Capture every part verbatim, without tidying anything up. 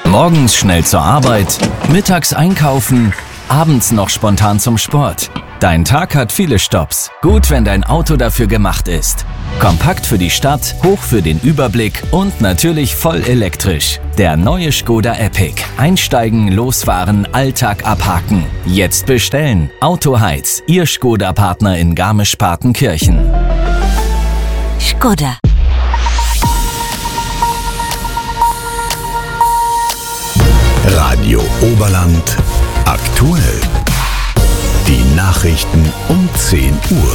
Morgens schnell zur Arbeit, mittags einkaufen, abends noch spontan zum Sport. Dein Tag hat viele Stopps. Gut, wenn dein Auto dafür gemacht ist. Kompakt für die Stadt, hoch für den Überblick und natürlich voll elektrisch. Der neue Škoda Epiq. Einsteigen, losfahren, Alltag abhaken. Jetzt bestellen. Autoheiz, Ihr Škoda-Partner in Garmisch-Partenkirchen. Škoda. Radio Oberland aktuell. Die Nachrichten um zehn Uhr.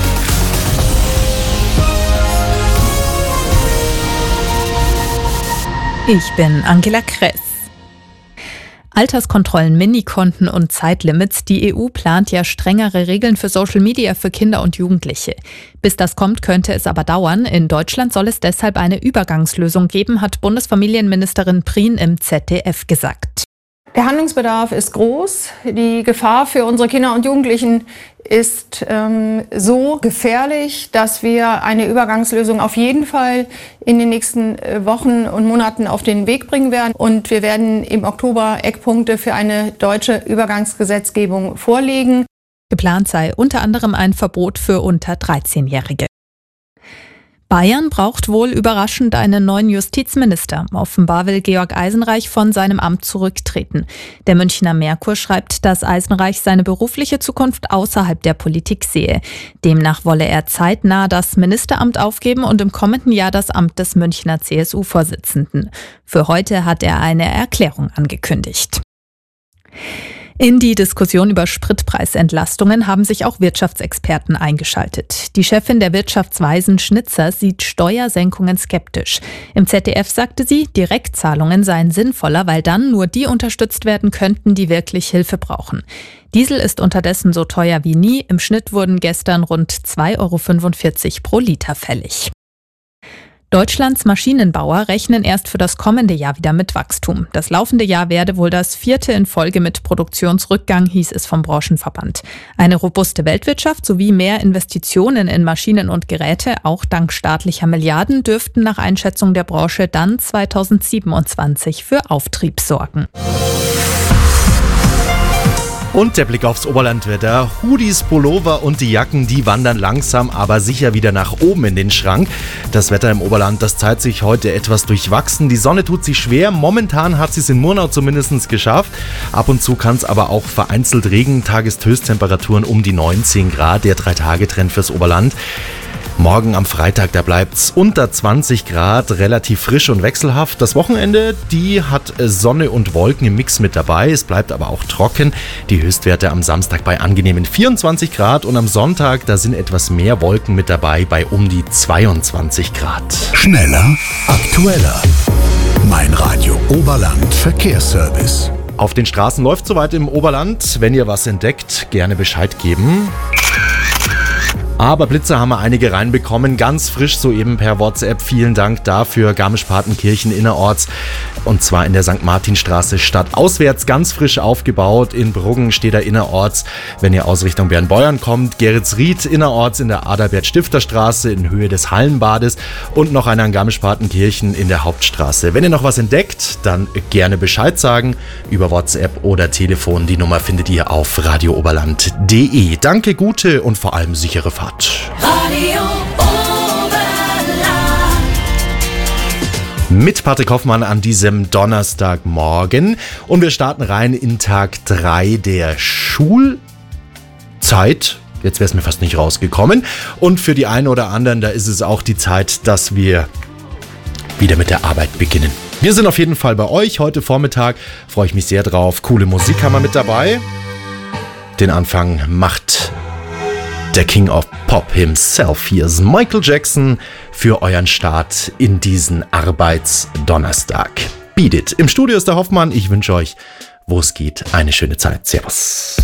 Ich bin Angela Kress. Alterskontrollen, Minikonten und Zeitlimits. Die E U plant ja strengere Regeln für Social Media für Kinder und Jugendliche. Bis das kommt, könnte es aber dauern. In Deutschland soll es deshalb eine Übergangslösung geben, hat Bundesfamilienministerin Prien im Z D F gesagt. Der Handlungsbedarf ist groß. Die Gefahr für unsere Kinder und Jugendlichen ist ähm, so gefährlich, dass wir eine Übergangslösung auf jeden Fall in den nächsten Wochen und Monaten auf den Weg bringen werden. Und wir werden im Oktober Eckpunkte für eine deutsche Übergangsgesetzgebung vorlegen. Geplant sei unter anderem ein Verbot für unter dreizehnjährige. Bayern braucht wohl überraschend einen neuen Justizminister. Offenbar will Georg Eisenreich von seinem Amt zurücktreten. Der Münchner Merkur schreibt, dass Eisenreich seine berufliche Zukunft außerhalb der Politik sehe. Demnach wolle er zeitnah das Ministeramt aufgeben und im kommenden Jahr das Amt des Münchner C S U-Vorsitzenden. Für heute hat er eine Erklärung angekündigt. In die Diskussion über Spritpreisentlastungen haben sich auch Wirtschaftsexperten eingeschaltet. Die Chefin der Wirtschaftsweisen Schnitzer sieht Steuersenkungen skeptisch. Im Z D F sagte sie, Direktzahlungen seien sinnvoller, weil dann nur die unterstützt werden könnten, die wirklich Hilfe brauchen. Diesel ist unterdessen so teuer wie nie. Im Schnitt wurden gestern rund zwei Euro fünfundvierzig pro Liter fällig. Deutschlands Maschinenbauer rechnen erst für das kommende Jahr wieder mit Wachstum. Das laufende Jahr werde wohl das vierte in Folge mit Produktionsrückgang, hieß es vom Branchenverband. Eine robuste Weltwirtschaft sowie mehr Investitionen in Maschinen und Geräte, auch dank staatlicher Milliarden, dürften nach Einschätzung der Branche dann zweitausendsiebenundzwanzig für Auftrieb sorgen. Und der Blick aufs Oberlandwetter. Hoodies, Pullover und die Jacken, die wandern langsam, aber sicher wieder nach oben in den Schrank. Das Wetter im Oberland, das zeigt sich heute etwas durchwachsen. Die Sonne tut sich schwer. Momentan hat sie es in Murnau zumindest geschafft. Ab und zu kann es aber auch vereinzelt regnen. Tageshöchsttemperaturen um die neunzehn Grad. Der Drei-Tage-Trend fürs Oberland. Morgen am Freitag, da bleibt's unter zwanzig Grad, relativ frisch und wechselhaft. Das Wochenende, die hat Sonne und Wolken im Mix mit dabei. Es bleibt aber auch trocken. Die Höchstwerte am Samstag bei angenehmen vierundzwanzig Grad und am Sonntag, da sind etwas mehr Wolken mit dabei bei um die zweiundzwanzig Grad. Schneller, aktueller. Mein Radio Oberland Verkehrsservice. Auf den Straßen läuft soweit im Oberland. Wenn ihr was entdeckt, gerne Bescheid geben. Aber Blitze haben wir einige reinbekommen, ganz frisch soeben per WhatsApp. Vielen Dank dafür, Garmisch-Partenkirchen innerorts. Und zwar in der Sankt Martinstraße stadtauswärts, ganz frisch aufgebaut. In Bruggen steht er innerorts, wenn ihr aus Richtung Bernbeuern kommt. Geretsried innerorts in der Adalbert-Stifter-Straße in Höhe des Hallenbades. Und noch einer in Garmisch-Partenkirchen in der Hauptstraße. Wenn ihr noch was entdeckt, dann gerne Bescheid sagen. Über WhatsApp oder Telefon. Die Nummer findet ihr auf radiooberland punkt de. Danke, gute und vor allem sichere Fahrt. Radio Oberland. Mit Patrick Hoffmann an diesem Donnerstagmorgen. Und wir starten rein in Tag drei der Schulzeit. Jetzt wäre es mir fast nicht rausgekommen. Und für die einen oder anderen, da ist es auch die Zeit, dass wir wieder mit der Arbeit beginnen. Wir sind auf jeden Fall bei euch. Heute Vormittag freue ich mich sehr drauf. Coole Musik haben wir mit dabei. Den Anfang macht der King of Pop himself. Hier ist Michael Jackson für euren Start in diesen Arbeitsdonnerstag. Beat it. Im Studio ist der Hoffmann. Ich wünsche euch, wo es geht, eine schöne Zeit. Servus.